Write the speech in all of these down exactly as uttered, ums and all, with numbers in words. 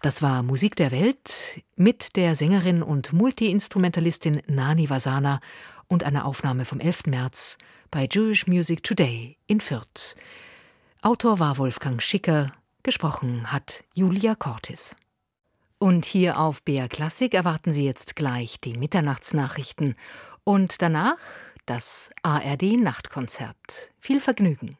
Das war Musik der Welt mit der Sängerin und Multi-Instrumentalistin Nani Vasana und eine Aufnahme vom elften März bei Jewish Music Today in Fürth. Autor war Wolfgang Schicker, gesprochen hat Julia Cortis. Und hier auf B R Klassik erwarten Sie jetzt gleich die Mitternachtsnachrichten und danach das A R D-Nachtkonzert. Viel Vergnügen.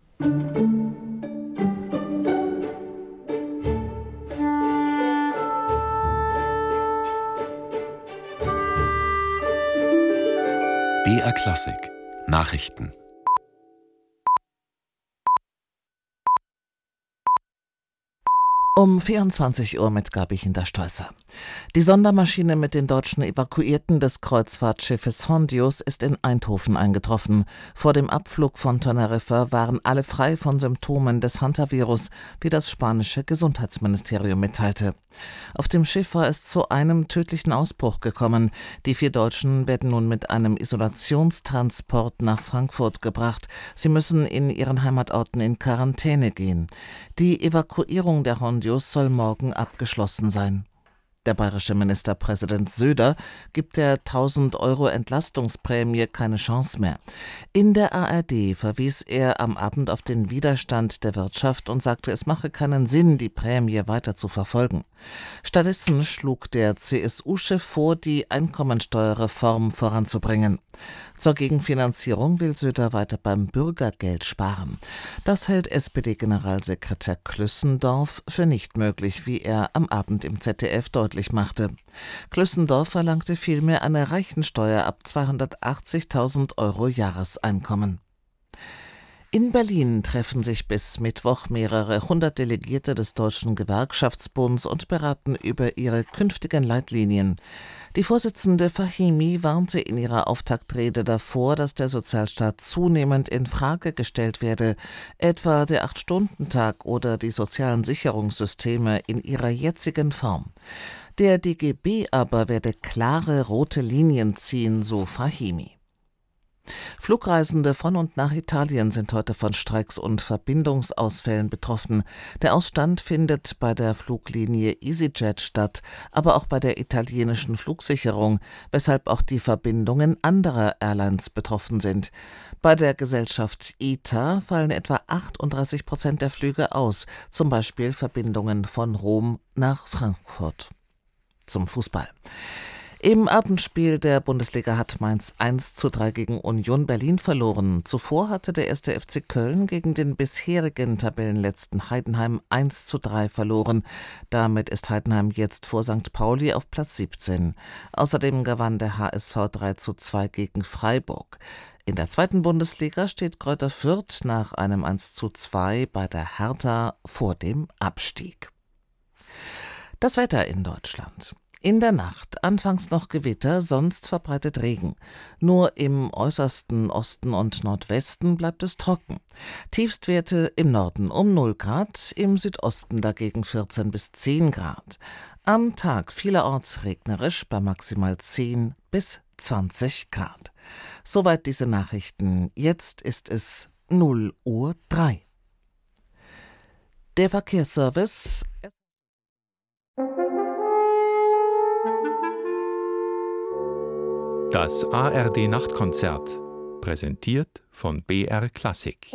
B R Klassik Nachrichten. Um vierundzwanzig Uhr mit Gabi Hinterstoisser. Die Sondermaschine mit den deutschen Evakuierten des Kreuzfahrtschiffes Hondius ist in Eindhoven eingetroffen. Vor dem Abflug von Teneriffa waren alle frei von Symptomen des Hantavirus, wie das spanische Gesundheitsministerium mitteilte. Auf dem Schiff war es zu einem tödlichen Ausbruch gekommen. Die vier Deutschen werden nun mit einem Isolationstransport nach Frankfurt gebracht. Sie müssen in ihren Heimatorten in Quarantäne gehen. Die Evakuierung der Hondius soll morgen abgeschlossen sein. Der bayerische Ministerpräsident Söder gibt der tausend Euro Entlastungsprämie keine Chance mehr. In der A R D verwies er am Abend auf den Widerstand der Wirtschaft und sagte, es mache keinen Sinn, die Prämie weiter zu verfolgen. Stattdessen schlug der C S U-Chef vor, die Einkommensteuerreform voranzubringen. Zur Gegenfinanzierung will Söder weiter beim Bürgergeld sparen. Das hält S P D-Generalsekretär Klüssendorf für nicht möglich, wie er am Abend im Z D F deutlich machte. Klüssendorf verlangte vielmehr eine Reichensteuer ab zweihundertachtzigtausend Euro Jahreseinkommen. In Berlin treffen sich bis Mittwoch mehrere hundert Delegierte des Deutschen Gewerkschaftsbunds und beraten über ihre künftigen Leitlinien. Die Vorsitzende Fahimi warnte in ihrer Auftaktrede davor, dass der Sozialstaat zunehmend in Frage gestellt werde, etwa der Acht-Stunden-Tag oder die sozialen Sicherungssysteme in ihrer jetzigen Form. Der D G B aber werde klare rote Linien ziehen, so Fahimi. Flugreisende von und nach Italien sind heute von Streiks und Verbindungsausfällen betroffen. Der Ausstand findet bei der Fluglinie EasyJet statt, aber auch bei der italienischen Flugsicherung, weshalb auch die Verbindungen anderer Airlines betroffen sind. Bei der Gesellschaft I T A fallen etwa achtunddreißig Prozent der Flüge aus, zum Beispiel Verbindungen von Rom nach Frankfurt. Zum Fußball. Im Abendspiel der Bundesliga hat Mainz eins zu drei gegen Union Berlin verloren. Zuvor hatte der erste F C Köln gegen den bisherigen Tabellenletzten Heidenheim eins zu drei verloren. Damit ist Heidenheim jetzt vor Sankt Pauli auf Platz siebzehn. Außerdem gewann der H S V drei zu zwei gegen Freiburg. In der zweiten Bundesliga steht Greuther Fürth nach einem eins zu zwei bei der Hertha vor dem Abstieg. Das Wetter in Deutschland. In der Nacht anfangs noch Gewitter, sonst verbreitet Regen. Nur im äußersten Osten und Nordwesten bleibt es trocken. Tiefstwerte im Norden um null Grad, im Südosten dagegen vierzehn bis zehn Grad. Am Tag vielerorts regnerisch bei maximal zehn bis zwanzig Grad. Soweit diese Nachrichten. Jetzt ist es null Uhr drei. Der Verkehrsservice. Das A R D-Nachtkonzert, präsentiert von B R Klassik.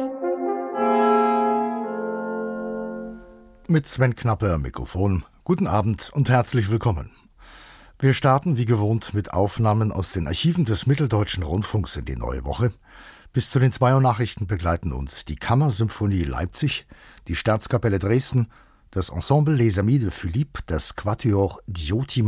Mit Sven Knappe am Mikrofon. Guten Abend und herzlich willkommen. Wir starten wie gewohnt mit Aufnahmen aus den Archiven des Mitteldeutschen Rundfunks in die neue Woche. Bis zu den zwei Uhr Nachrichten begleiten uns die Kammersymphonie Leipzig, die Staatskapelle Dresden, das Ensemble Les Amis de Philippe, das Quatuor Diotima